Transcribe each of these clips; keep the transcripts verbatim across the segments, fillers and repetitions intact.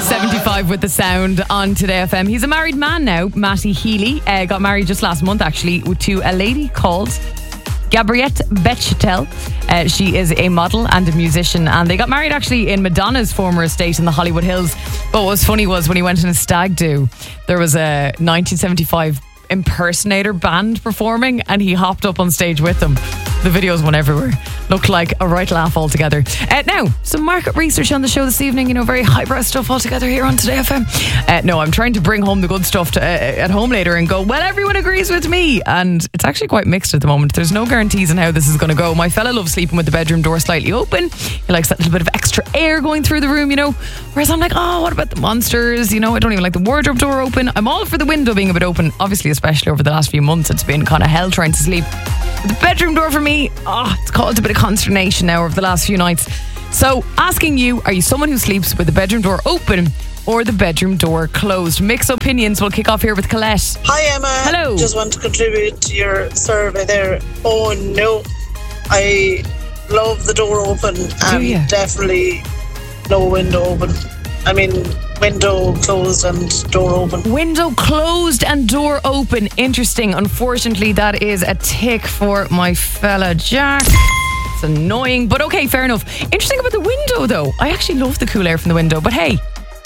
seventy-five with the sound on Today F M. He's a married man now, Matty Healy. Uh, got married just last month, actually, to a lady called Gabriette Bechetel. Uh, she is a model and a musician, and they got married actually in Madonna's former estate in the Hollywood Hills. But what was funny was when he went in a stag do, there was a nineteen seventy-five impersonator band performing, and he hopped up on stage with them. The videos went everywhere. Looked like a right laugh altogether. Uh, now, some market research on the show this evening. You know, very highbrow stuff altogether here on Today F M. Uh, no, I'm trying to bring home the good stuff to, uh, at home later and go, well, everyone agrees with me. And it's actually quite mixed at the moment. There's no guarantees on how this is going to go. My fella loves sleeping with the bedroom door slightly open. He likes that little bit of extra air going through the room, you know. Whereas I'm like, oh, what about the monsters? You know, I don't even like the wardrobe door open. I'm all for the window being a bit open. Obviously, especially over the last few months, it's been kind of hell trying to sleep. But the bedroom door for me, oh, it's caused a bit of consternation now over the last few nights. So, asking you, are you someone who sleeps with the bedroom door open or the bedroom door closed? Mixed opinions. We'll kick off here with Colette. Hi, Emma. Hello. Just want to contribute to your survey there. Oh, no. I love the door open and you? definitely no window open. I mean, window closed and door open. Window closed and door open. Interesting. Unfortunately, that is a tick for my fella Jack. It's annoying, but okay, fair enough. Interesting about the window, though. I actually love the cool air from the window, but hey,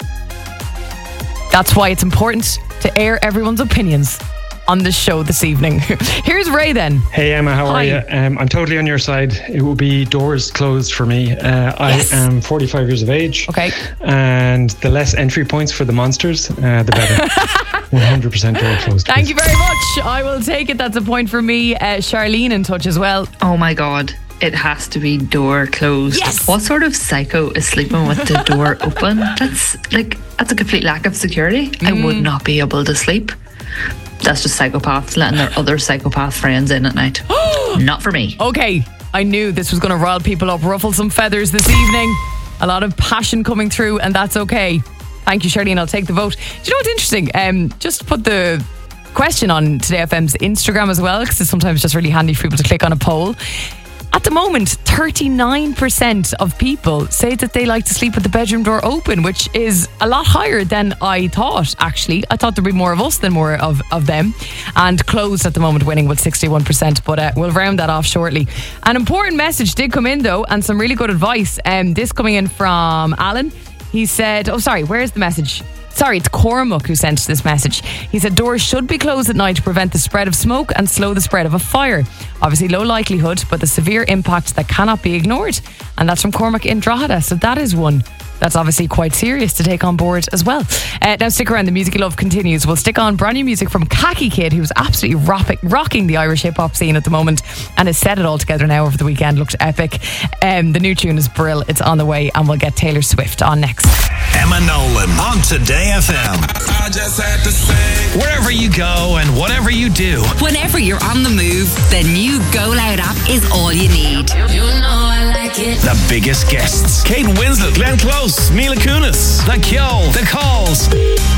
that's why it's important to air everyone's opinions on the show this evening. Here's Ray then. Hey Emma, how Hi. are you? Um, I'm totally on your side. It will be doors closed for me. Uh, Yes. I am forty-five years of age. Okay. And the less entry points for the monsters, uh, the better. one hundred percent door closed. Thank please. you very much. I will take it. That's a point for me. Uh, Charlene in touch as well. Oh my God, it has to be door closed. Yes. What sort of psycho is sleeping with the door open? That's like, that's a complete lack of security. I would not be able to sleep. That's just psychopaths letting their other psychopath friends in at night. Not for me. Okay, I knew this was going to rile people up, ruffle some feathers this evening. A lot of passion coming through, and that's okay. Thank you, Charlene. I'll take the vote. Do you know what's interesting? Um, just put the question on Today F M's Instagram as well, because it's sometimes just really handy for people to click on a poll. At the moment, thirty-nine percent of people say that they like to sleep with the bedroom door open, which is a lot higher than I thought, actually. I thought there'd be more of us than more of, of them. And closed at the moment winning with sixty-one percent, but uh, we'll round that off shortly. An important message did come in, though, and some really good advice. Um, this coming in from Alan. He said, oh, sorry, where's the message? Sorry, it's Cormac who sent this message. He said doors should be closed at night to prevent the spread of smoke and slow the spread of a fire. Obviously low likelihood, but the severe impact that cannot be ignored. And that's from Cormac in Drogheda. So that is one that's obviously quite serious to take on board as well. Uh, now stick around, the music you love continues. We'll stick on brand new music from Khaki Kid, who's absolutely rocking, rocking the Irish hip hop scene at the moment and has set it all together now over the weekend. Looked epic. Um, the new tune is Brill. It's on the way, and we'll get Taylor Swift on next. Emma Nolan on Today F M. I just had to say, Wherever you go and whatever you do, Whenever you're on the move, the new Go Loud app is all you need. You know I like it. the biggest guests: Kate Winslet, Glenn Close, Mila Kunis, The Kyo, The Calls.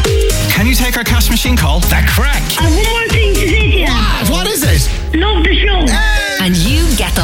Can you take our cash machine call? The Crack. I've one more thing to say to you. What is it? Love the show. And you get the